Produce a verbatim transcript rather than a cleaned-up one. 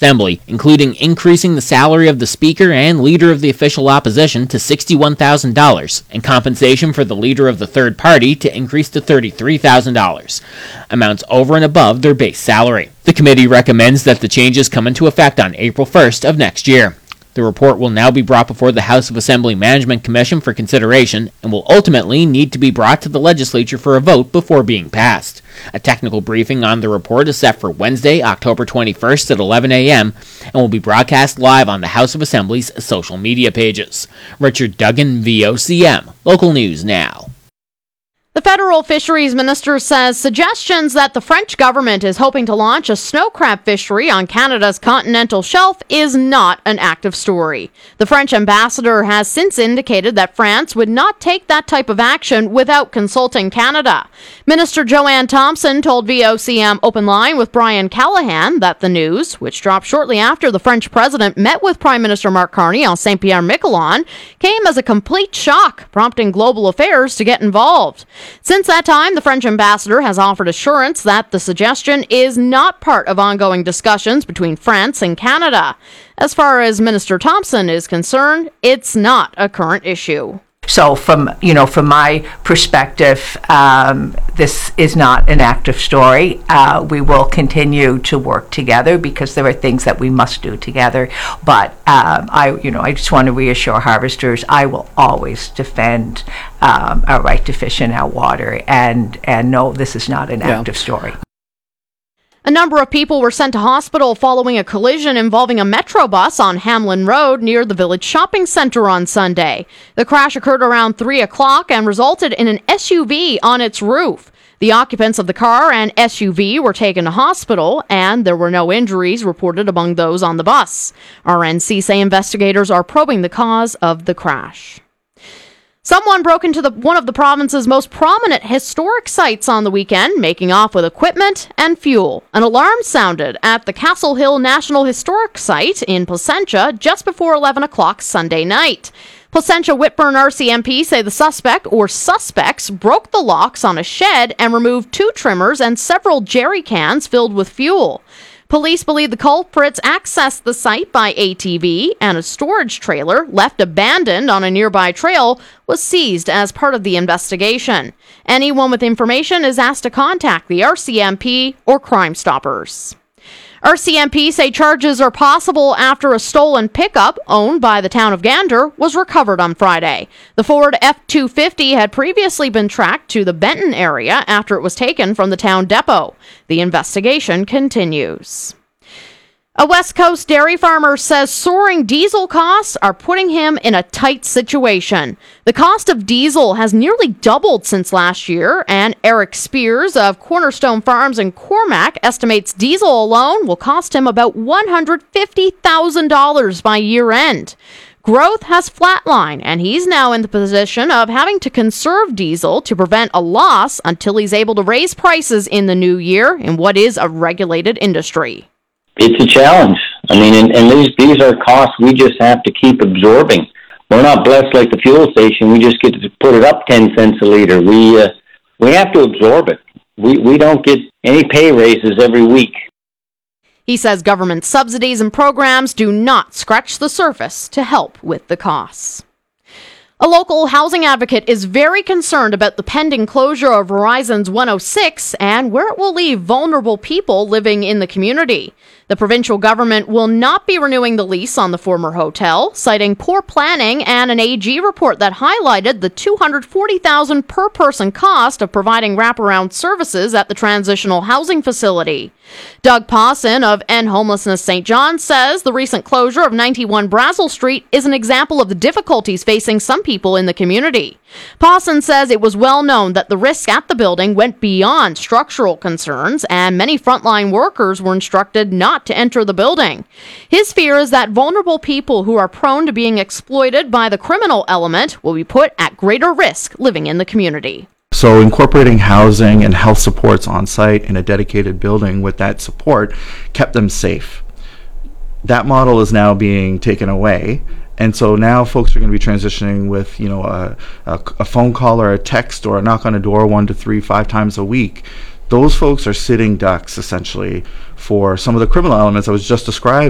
Assembly, including increasing the salary of the Speaker and Leader of the Official Opposition to sixty-one thousand dollars, and compensation for the Leader of the Third Party to increase to thirty-three thousand dollars, amounts over and above their base salary. The committee recommends that the changes come into effect on April first of next year. The report will now be brought before the House of Assembly Management Commission for consideration and will ultimately need to be brought to the legislature for a vote before being passed. A technical briefing on the report is set for Wednesday, October twenty-first at eleven a.m. and will be broadcast live on the House of Assembly's social media pages. Richard Duggan, V O C M. Local News Now. The federal fisheries minister says suggestions that the French government is hoping to launch a snow crab fishery on Canada's continental shelf is not an active story. The French ambassador has since indicated that France would not take that type of action without consulting Canada. Minister Joanne Thompson told V O C M Open Line with Brian Callahan that the news, which dropped shortly after the French president met with Prime Minister Mark Carney on Saint Pierre Miquelon, came as a complete shock, prompting Global Affairs to get involved. Since that time, the French ambassador has offered assurance that the suggestion is not part of ongoing discussions between France and Canada. As far as Minister Thompson is concerned, it's not a current issue. So from, you know, from my perspective, um, this is not an active story. Uh, we will continue to work together because there are things that we must do together. But um, I, you know, I just want to reassure harvesters, I will always defend um, our right to fish in our water. And, and no, this is not an yeah. active story. A number of people were sent to hospital following a collision involving a Metro bus on Hamlin Road near the Village Shopping Centre on Sunday. The crash occurred around three o'clock and resulted in an S U V on its roof. The occupants of the car and S U V were taken to hospital, and there were no injuries reported among those on the bus. R N C say investigators are probing the cause of the crash. Someone broke into the, one of the province's most prominent historic sites on the weekend, making off with equipment and fuel. An alarm sounded at the Castle Hill National Historic Site in Placentia just before eleven o'clock Sunday night. Placentia Whitburn R C M P say the suspect or suspects broke the locks on a shed and removed two trimmers and several jerry cans filled with fuel. Police believe the culprits accessed the site by A T V, and a storage trailer left abandoned on a nearby trail was seized as part of the investigation. Anyone with information is asked to contact the R C M P or Crime Stoppers. R C M P say charges are possible after a stolen pickup owned by the town of Gander was recovered on Friday. The Ford F two fifty had previously been tracked to the Benton area after it was taken from the town depot. The investigation continues. A West Coast dairy farmer says soaring diesel costs are putting him in a tight situation. The cost of diesel has nearly doubled since last year, and Eric Spears of Cornerstone Farms in Cormac estimates diesel alone will cost him about one hundred fifty thousand dollars by year end. Growth has flatlined, and he's now in the position of having to conserve diesel to prevent a loss until he's able to raise prices in the new year in what is a regulated industry. It's a challenge. I mean, and, and these these are costs we just have to keep absorbing. We're not blessed like the fuel station. We just get to put it up ten cents a liter. We uh, we have to absorb it. We we don't get any pay raises every week. He says government subsidies and programs do not scratch the surface to help with the costs. A local housing advocate is very concerned about the pending closure of Verizon's one oh six and where it will leave vulnerable people living in the community. The provincial government will not be renewing the lease on the former hotel, citing poor planning and an A G report that highlighted the two hundred forty thousand dollars per person cost of providing wraparound services at the transitional housing facility. Doug Pawson of End Homelessness Saint John says the recent closure of ninety-one Brazel Street is an example of the difficulties facing some people in the community. Pawson says it was well known that the risks at the building went beyond structural concerns, and many frontline workers were instructed not to enter the building. His fear is that vulnerable people who are prone to being exploited by the criminal element will be put at greater risk living in the community. So incorporating housing and health supports on site in a dedicated building with that support kept them safe. That model is now being taken away. And so now folks are going to be transitioning with, you know, a, a, a phone call or a text or a knock on a door one to three, five times a week. Those folks are sitting ducks, essentially, for some of the criminal elements I was just describing.